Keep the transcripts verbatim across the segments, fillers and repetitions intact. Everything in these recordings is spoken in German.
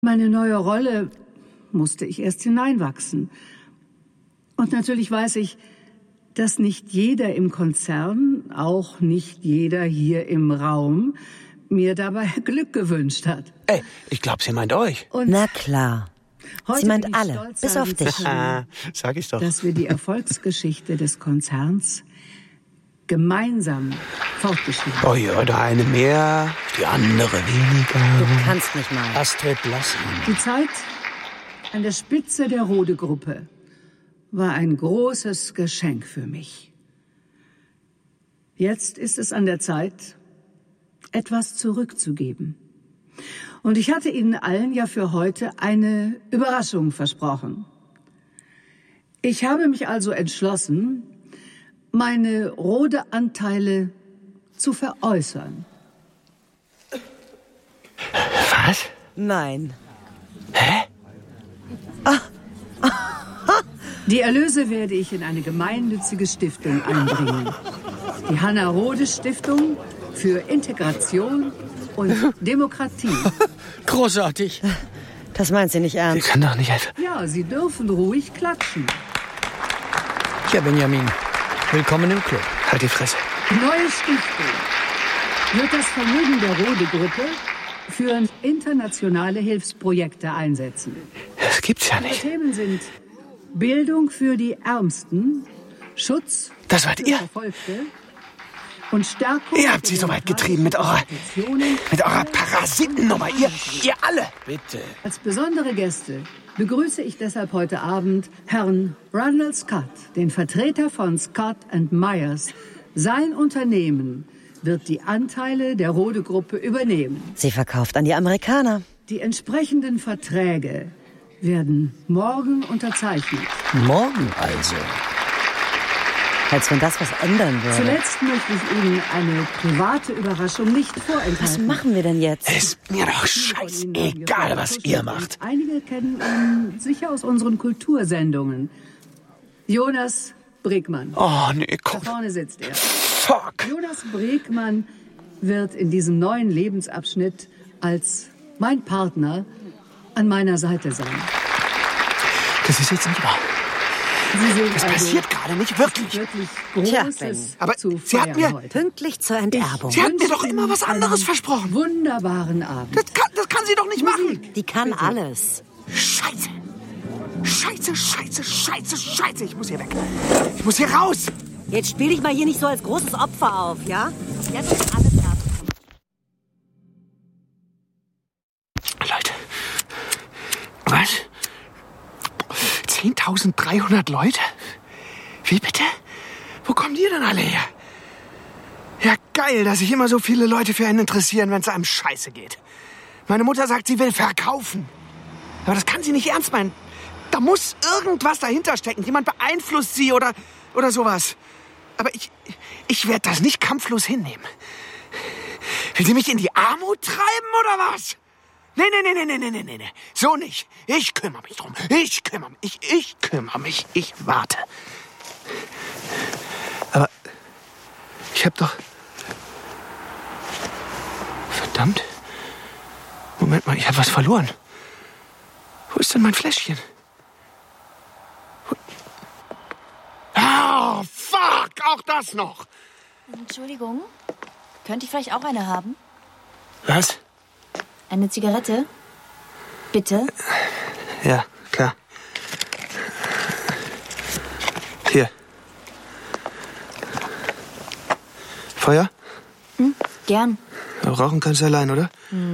Meine neue Rolle musste ich erst hineinwachsen. Und natürlich weiß ich, dass nicht jeder im Konzern, auch nicht jeder hier im Raum, mir dabei Glück gewünscht hat. Ey, ich glaube, sie meint euch. Und na klar. Sie meint alle, bis auf dich. Sag ich doch. Dass wir die Erfolgsgeschichte des Konzerns gemeinsam fortgeschrieben haben. Oh ja, der eine mehr, die andere weniger. Du kannst nicht mal. Astrid, lass ihn. Die Zeit an der Spitze der Rode-Gruppe war ein großes Geschenk für mich. Jetzt ist es an der Zeit, etwas zurückzugeben. Und ich hatte Ihnen allen ja für heute eine Überraschung versprochen. Ich habe mich also entschlossen, meine Rode-Anteile zu veräußern. Was? Nein. Hä? Die Erlöse werde ich in eine gemeinnützige Stiftung einbringen. Die Hanna-Rode-Stiftung für Integration und Demokratie. Großartig. Das meint sie nicht Sie ernst. kann doch nicht einfach... Ja, Sie dürfen ruhig klatschen. Tja, Benjamin, willkommen im Club. Halt die Fresse. Die neue Stiftung wird das Vermögen der Rode-Gruppe für internationale Hilfsprojekte einsetzen. Das gibt's ja Die nicht. Themen sind Bildung für die Ärmsten, Schutz Das wart für ihr? Verfolgte und Stärkung... Ihr habt sie so weit getrieben mit eurer... mit eurer Parasitennummer. Ihr, ihr alle. Bitte. Als besondere Gäste begrüße ich deshalb heute Abend Herrn Ronald Scott, den Vertreter von Scott and Myers. Sein Unternehmen wird die Anteile der Rode-Gruppe übernehmen. Sie verkauft an die Amerikaner. Die entsprechenden Verträge werden morgen unterzeichnet. Morgen also. Als wenn das was ändern würde. Zuletzt möchte ich Ihnen eine private Überraschung nicht vorenthalten. Was machen wir denn jetzt? Ist mir doch scheißegal, was ihr macht. Einige kennen ihn sicher aus unseren Kultursendungen. Jonas Bregmann. Oh, nee, Da komm. vorne sitzt er. Fuck. Jonas Bregmann wird in diesem neuen Lebensabschnitt als mein Partner an meiner Seite sein. Das ist jetzt nicht wahr. Sie sehen Das also passiert gerade nicht wirklich. wirklich Tja, Großes Ben. Aber zu sie hat feiern mir- heute. Pünktlich zur Enterbung. Sie hat mir wünsche doch immer Ihnen was anderes einen versprochen. Wunderbaren Abend. Das kann, das kann sie doch nicht machen. Die kann alles. Scheiße. Scheiße, scheiße, scheiße, scheiße. Ich muss hier weg. Ich muss hier raus. Jetzt spiel dich mal hier nicht so als großes Opfer auf, ja? Jetzt ist alles ab. Leute. Was? zehntausenddreihundert Leute? Wie bitte? Wo kommen die denn alle her? Ja, geil, dass sich immer so viele Leute für einen interessieren, wenn es einem scheiße geht. Meine Mutter sagt, sie will verkaufen. Aber das kann sie nicht ernst meinen. Da muss irgendwas dahinter stecken. Jemand beeinflusst sie oder, oder sowas. Aber ich, ich werde das nicht kampflos hinnehmen. Will sie mich in die Armut treiben oder was? Nee, nee, nee, nee, nee, nee, nee, nee. So nicht. Ich kümmere mich drum. Ich kümmere mich. Ich, ich kümmere mich. Ich warte. Aber ich hab doch... Verdammt. Moment mal, ich habe was verloren. Wo ist denn mein Fläschchen? Wo... Oh, fuck! Auch das noch! Entschuldigung, könnte ich vielleicht auch eine haben? Was? Eine Zigarette? Bitte? Ja, klar. Hier. Feuer? Hm, gern. Aber rauchen kannst du allein, oder? Hm.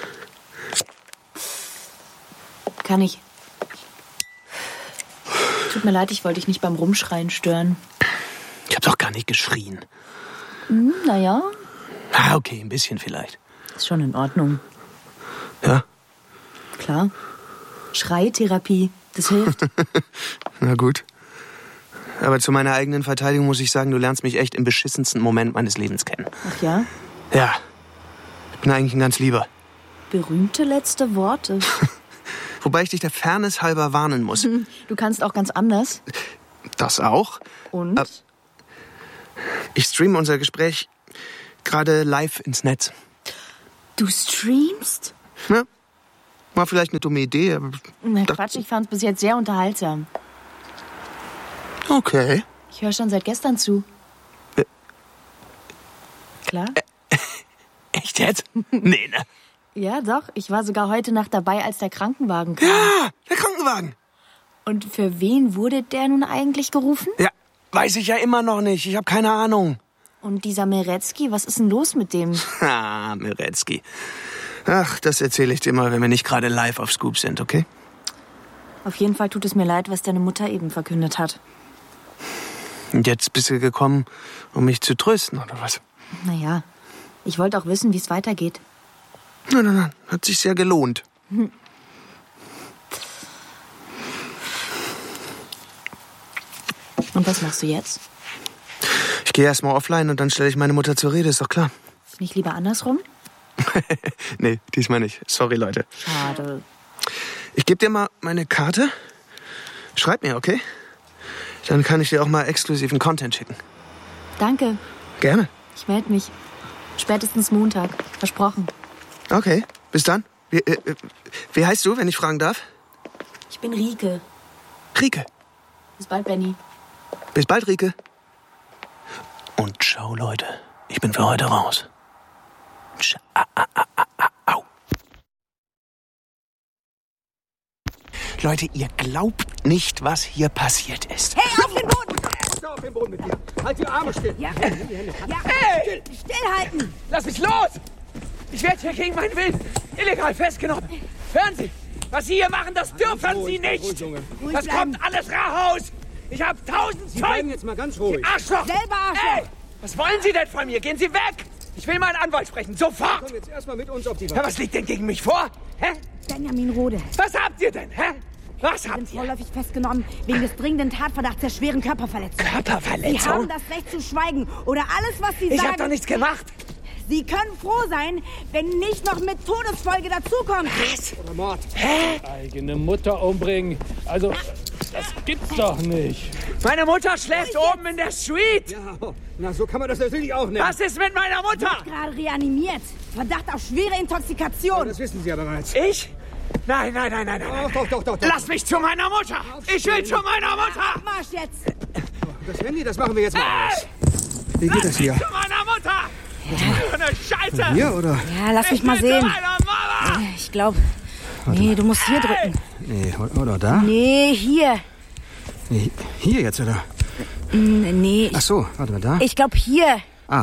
Kann ich. Tut mir leid, ich wollte dich nicht beim Rumschreien stören. Ich hab doch gar nicht geschrien. Hm, naja, Ah, okay, ein bisschen vielleicht. ist schon in Ordnung. Ja? Klar. Schreitherapie, das hilft. Na gut. Aber zu meiner eigenen Verteidigung muss ich sagen, du lernst mich echt im beschissensten Moment meines Lebens kennen. Ach ja? Ja. Ich bin eigentlich ein ganz Lieber. Berühmte letzte Worte. Wobei ich dich der Fairness halber warnen muss. Hm, du kannst auch ganz anders. Das auch. Und? Ab- Ich streame unser Gespräch gerade live ins Netz. Du streamst? Ne? War vielleicht eine dumme Idee, aber... Na Quatsch, ich fand's bis jetzt sehr unterhaltsam. Okay. Ich höre schon seit gestern zu. Äh. Klar? Äh, echt jetzt? Nee, ne? Ja, doch. Ich war sogar heute Nacht dabei, als der Krankenwagen kam. Ja, der Krankenwagen. Und für wen wurde der nun eigentlich gerufen? Ja, weiß ich ja immer noch nicht. Ich habe keine Ahnung. Und dieser Meretzky, was ist denn los mit dem? Ah, Meretzky. Ach, das erzähle ich dir mal, wenn wir nicht gerade live auf Scoop sind, okay? Auf jeden Fall tut es mir leid, was deine Mutter eben verkündet hat. Und jetzt bist du gekommen, um mich zu trösten, oder was? Naja, ich wollte auch wissen, wie es weitergeht. Nein, nein, nein, hat sich sehr gelohnt. Hm. Und was machst du jetzt? Ich gehe erstmal offline und dann stelle ich meine Mutter zur Rede, ist doch klar. Nicht lieber andersrum? Nee, diesmal nicht. Sorry, Leute. Schade. Ich gebe dir mal meine Karte. Schreib mir, okay? Dann kann ich dir auch mal exklusiven Content schicken. Danke. Gerne. Ich melde mich. Spätestens Montag. Versprochen. Okay, bis dann. Wie, äh, wie heißt du, wenn ich fragen darf? Ich bin Rike. Rike. Bis bald, Benny. Bis bald, Rike. Und ciao, Leute. Ich bin für heute raus. Ciao. Leute, ihr glaubt nicht, was hier passiert ist. Hey, auf den Boden! Auf den Boden mit dir. Halt die Arme still. Ja, ja. Hey! Stillhalten! Lass mich los! Ich werde hier gegen meinen Willen illegal festgenommen. Hören Sie, was Sie hier machen, das dürfen Sie nicht. Das kommt alles raus. Ich habe tausend Sie bleiben Zeugen. jetzt mal ganz ruhig. Arschloch! Selber Arschloch! Hey, was wollen Sie denn von mir? Gehen Sie weg! Ich will meinen Anwalt sprechen, sofort! Komm jetzt erstmal mit uns auf die Ja, Wache. was liegt denn gegen mich vor? Hä? Benjamin Rode. Was habt ihr denn? Hä? Was Sie habt sind ihr? vorläufig festgenommen wegen des dringenden Tatverdachts der schweren Körperverletzung. Sie haben Körperverletzung? das Recht zu schweigen oder alles, was Sie Ich sagen. hab doch nichts gemacht. Sie können froh sein, wenn nicht noch mit Todesfolge dazukommt. Was? Oder Mord. Hä? Eigene Mutter umbringen. Also, das gibt's doch nicht. Meine Mutter schläft oben in der Suite. Ja, na, so kann man das natürlich auch nennen. Was ist mit meiner Mutter? Gerade reanimiert. Verdacht auf schwere Intoxikation. Das wissen Sie ja bereits. Ich? Nein, nein, nein, nein, nein. Doch, doch, doch, doch. doch. Lass mich zu meiner Mutter. Ich will zu meiner Mutter. Marsch jetzt. Das Handy, das machen wir jetzt mal Hey! aus. Wie geht das hier? Zu meiner Mutter. So eine Scheiße. Hier, oder? Ja, lass mich Ich mal will sehen. zu meiner Mama. Ich glaube. Nee, du musst hier drücken. Nee, oder da? Nee, hier. Nee, hier jetzt, oder? Nee, Ach so, warte mal, da? ich glaube hier. Ah.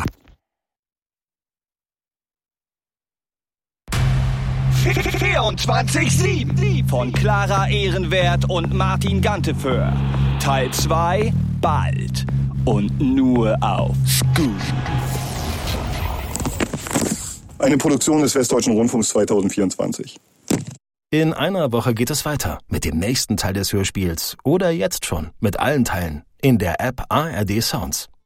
vierundzwanzig sieben von Clara Ehrenwert und Martin Ganteföhr. Teil zwei bald und nur auf Scoop. Eine Produktion des Westdeutschen Rundfunks zweitausendvierundzwanzig. In einer Woche geht es weiter mit dem nächsten Teil des Hörspiels oder jetzt schon mit allen Teilen in der App A R D Sounds.